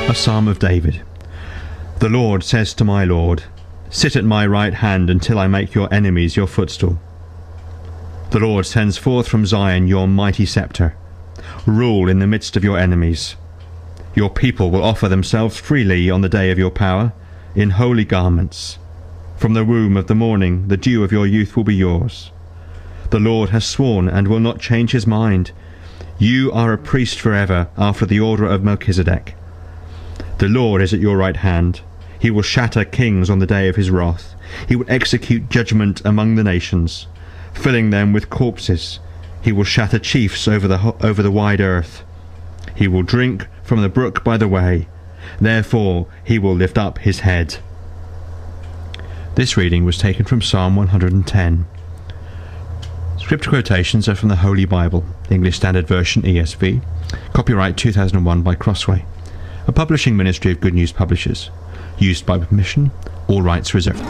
A Psalm of David. The Lord says to my Lord, sit at my right hand until I make your enemies your footstool. The Lord sends forth from Zion your mighty sceptre. Rule in the midst of your enemies. Your people will offer themselves freely on the day of your power, in holy garments. From the womb of the morning the dew of your youth will be yours. The Lord has sworn and will not change his mind. You are a priest forever, after the order of Melchizedek. The Lord is at your right hand. He will shatter kings on the day of his wrath. He will execute judgment among the nations, filling them with corpses. He will shatter chiefs over the wide earth. He will drink from the brook by the way. Therefore he will lift up his head. This reading was taken from Psalm 110. Scripture quotations are from the Holy Bible, English Standard Version ESV. Copyright 2001 by Crossway. A publishing ministry of Good News Publishers. Used by permission. All rights reserved.